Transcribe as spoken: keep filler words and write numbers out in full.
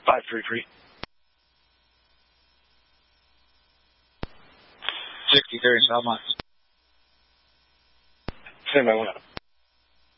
five three three. sixty-three in Belmont. Stand by one.